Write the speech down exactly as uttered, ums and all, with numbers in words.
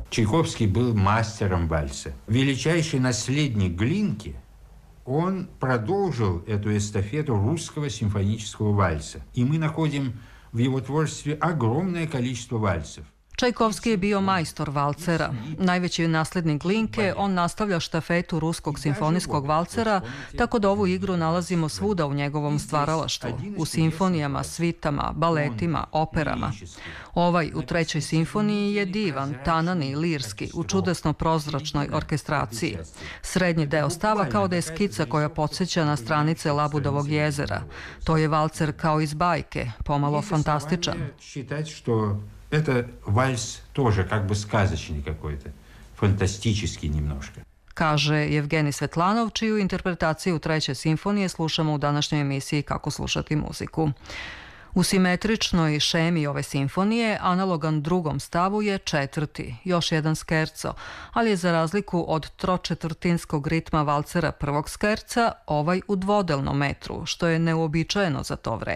Чайковский был мастером вальса. Величайший наследник Глинки, он продолжил эту эстафету русского симфонического вальса. И мы находим в его творчестве огромное количество вальсов. Čajkovski je bio majstor valcera. Najveći nasljednik Glinke, on nastavlja štafetu ruskog simfonijskog valcera, tako da ovu igru nalazimo svuda u njegovom stvaralaštvu, u simfonijama, svitama, baletima, operama. Ovaj u trećoj simfoniji je divan, tanan i lirski, u čudesno prozračnoj orkestraciji. Srednji deo stava kao da je skica koja podsjeća na stranice Labudovog jezera. To je valcer kao iz bajke, pomalo fantastičan. Это вальс тоже как бы сказочный какой-то, фантастический немножко. Kaže Jevgenij Svetlanov, čiju interpretaciju treće simfonije slušamo u današnjoj emisiji Kako slušati muziku. U simetričnoj šemi ove simfonije analogan drugom stavu je četvrti, još jedan skerco, ali je za razliku od tročetvrtinskog ritma valcera prvog skerca ovaj u dvodelnom metru, što je neuobičajeno za to vreme.